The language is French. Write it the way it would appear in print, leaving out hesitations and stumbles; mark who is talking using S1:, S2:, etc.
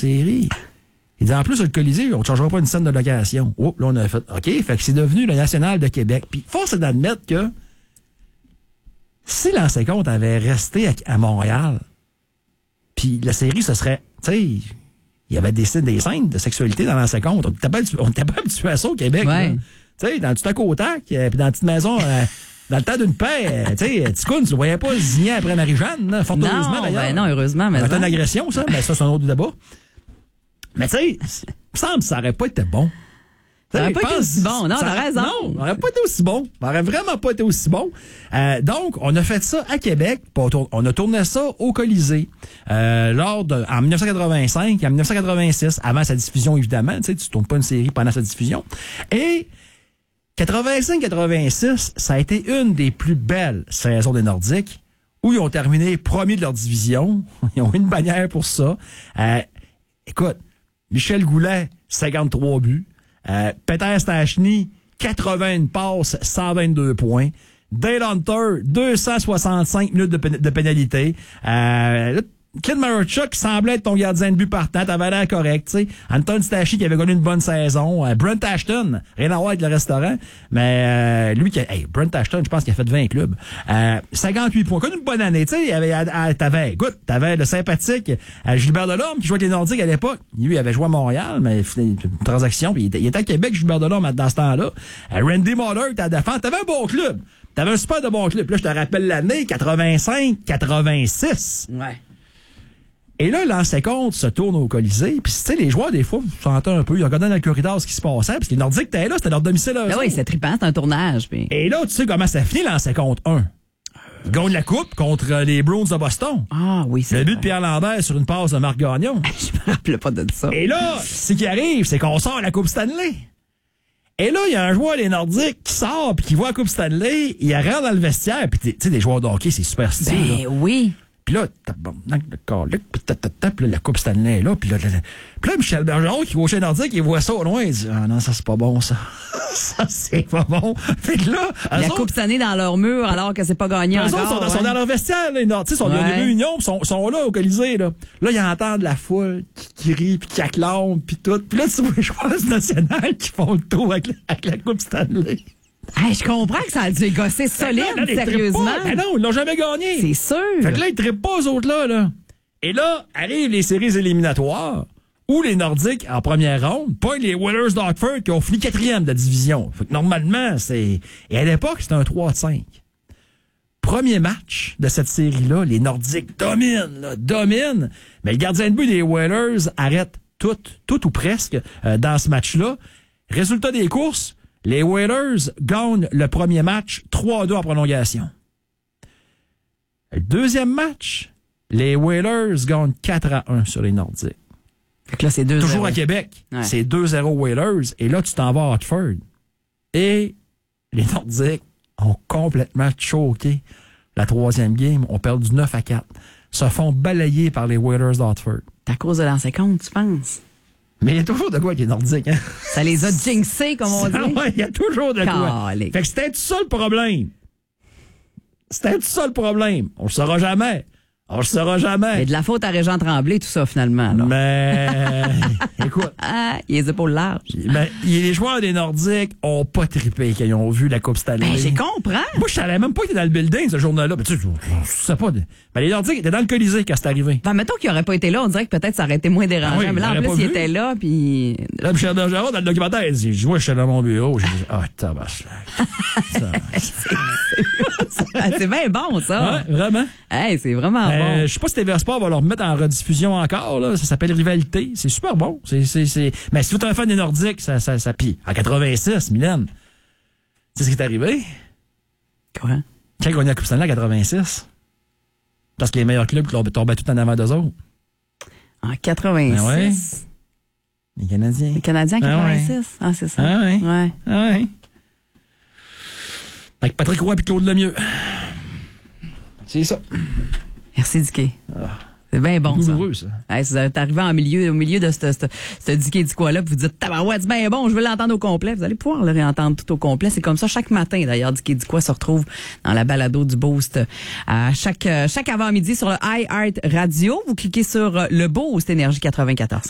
S1: série. Il dit, en plus, le Colisée, on ne changera pas une scène de location. Oh, là, on a fait, OK, fait que c'est devenu le National de Québec. Puis, force est d'admettre que si l'ancien compte avait resté à Montréal, puis la série, ce serait, tu sais, il y avait des scènes de sexualité dans l'ancien compte. On n'était pas habitué à ça au Québec.
S2: Ouais.
S1: Tu sais, dans tout à côté, puis dans une petite maison, dans le temps d'une paix, tu sais, Ticoun, tu le voyais pas zigner après Marie-Jeanne, fort heureusement d'ailleurs.
S2: Ben non, heureusement, mais
S1: c'était une agression, ça, mais ça, c'est un autre débat. Mais tu sais, il me semble que ça aurait pas été bon.
S2: Ça n'aurait pas été aussi bon. Non, t'as raison.
S1: Non, ça n'aurait pas été aussi bon. Ça n'aurait vraiment pas été aussi bon. Donc, on a fait ça à Québec. On a tourné ça au Colisée. En 1985 et en 1986, avant sa diffusion, évidemment. Tu sais, tu tournes pas une série pendant sa diffusion. Et 85-86, ça a été une des plus belles saisons des Nordiques où ils ont terminé premiers de leur division. Ils ont une bannière pour ça. Écoute, Michel Goulet, 53 buts. Peter Stachny, 81 passes, 122 points. Dale Hunter, 265 minutes de pénalité. Clint Marochuk semblait être ton gardien de but partant, t'avais l'air correct, tu sais. Anton Stachy qui avait connu une bonne saison. Brent Ashton, rien à voir avec le restaurant, mais Brent Ashton, je pense qu'il a fait 20 clubs. 58 points, connu une bonne année, tu sais. T'avais le sympathique Gilbert Delorme qui jouait avec les Nordiques à l'époque. Lui, il avait joué à Montréal, mais une transaction, puis il était à Québec, Gilbert Delorme, dans ce temps-là. Randy Muller, t'as défense, t'avais un bon club. T'avais un super de bon club. Là, je te rappelle l'année 85-86.
S2: Ouais.
S1: Et là, l'ancien compte se tourne au Colisée. Puis, tu sais, les joueurs, des fois, vous sentez un peu, ils regardaient dans le corridor ce qui se passait. Parce que les Nordiques étaient là, c'était leur domicile.
S2: Ben oui, c'est trippant, c'est un tournage. Puis...
S1: Et là, tu sais comment ça finit, l'ancien compte 1. Ils gagnent la coupe contre les Bruins de Boston.
S2: Ah oui, c'est
S1: le but de Pierre Lambert sur une passe de Marc Gagnon.
S2: Je me rappelais pas de ça.
S1: Et là, ce qui arrive, c'est qu'on sort la Coupe Stanley. Et là, il y a un joueur des Nordiques qui sort puis qui voit la Coupe Stanley, il rentre dans le vestiaire. Puis, tu sais, des joueurs de hockey, c'est super stylé.
S2: Ben oui.
S1: Puis là, la Coupe Stanley est là. Puis là, Michel Bergeron, qui voit chez Nordique, il voit ça au loin. Il dit, ah non, ça, c'est pas bon, ça. Ça, c'est pas bon. Fait que là,
S2: la Coupe Stanley dans leur mur, alors que c'est pas gagné encore.
S1: Ils sont dans leur vestiaire, là. Ils sont des réunions, sont là au Colisée, là. Là, ils entendent la foule qui rit, puis qui acclame, puis tout. Puis là, tu vois les joueurs nationaux qui font le tour avec la Coupe Stanley.
S2: Hey, je comprends que ça a dû gosser solide, sérieusement.
S1: Non, ils l'ont jamais gagné.
S2: C'est sûr.
S1: Fait que là, ils trippent pas aux autres là. Et là, arrivent les séries éliminatoires où les Nordiques, en première ronde, pas les Whalers d'Hartford qui ont fini 4e de la division. Fait que normalement, c'est... Et à l'époque, c'était un 3-5. Premier match de cette série-là, les Nordiques dominent. Mais le gardien de but des Whalers arrête tout ou presque dans ce match-là. Résultat des courses, les Whalers gagnent le premier match 3-2 en prolongation. Le deuxième match, les Whalers gagnent 4-1 sur les Nordiques.
S2: Fait que là, c'est 2-0.
S1: Toujours à Québec. Ouais. C'est 2-0 Whalers. Et là, tu t'en vas à Hartford. Et les Nordiques ont complètement choqué la troisième game. On perd du 9-4. Se font balayer par les Whalers d'Hartford.
S2: C'est à cause de l'ancien compte, tu penses?
S1: Mais il y a toujours de quoi qui est nordique, hein?
S2: Ça les a jinxés, comme on dit.
S1: Ouais, il y a toujours de quoi. Fait que c'était ça le problème. On le saura jamais.
S2: Mais de la faute à Régent Tremblay, tout ça, finalement. Alors.
S1: Mais, écoute.
S2: Il a les épaules larges.
S1: Mais les joueurs des Nordiques ont pas trippé quand ils ont vu la Coupe Stanley.
S2: Ben, j'ai compris.
S1: Moi, je savais même pas qu'ils étaient dans le building, ce journal-là. Mais tu sais, je sais pas. Mais les Nordiques étaient dans le Colisée quand c'est arrivé.
S2: Ben, mettons qu'ils n'auraient pas été là, on dirait que peut-être ça aurait été moins dérangeant.
S1: Oui,
S2: mais là, en plus, ils étaient là, puis...
S1: Là, Michel Bergeron, dans le documentaire, il dit, moi, je suis dans mon bureau. J'ai dit, tabac.
S2: C'est bien bon, ça.
S1: Ouais, vraiment.
S2: Hey, c'est vraiment bon.
S1: Je sais pas si TV Sport va leur remettre en rediffusion encore, là. Ça s'appelle Rivalité. C'est super bon. Mais si tu es un fan des Nordiques, ça pille. En 86, Mylène. Tu sais ce qui est arrivé?
S2: Quoi?
S1: Quand ils ont gagné la Coupe Stanley en 86? Parce que les meilleurs clubs tombaient tout en avant d'eux autres.
S2: En 86?
S1: Ben ouais. Les Canadiens.
S2: Les Canadiens en 86? Ah, c'est ça.
S1: Ouais. Avec Patrick Roy et Claude Lemieux. C'est ça.
S2: Merci, Dicky. C'est bien bon,
S1: douloureux, ça.
S2: Hey, si vous êtes arrivé au milieu de ce Dicky du quoi-là, puis vous dites, tabarouette, c'est bien bon, je veux l'entendre au complet. Vous allez pouvoir le réentendre tout au complet. C'est comme ça chaque matin, d'ailleurs. Dicky du quoi se retrouve dans la balado du Boost à chaque avant-midi sur le iHeart Radio. Vous cliquez sur le Boost Énergie 94.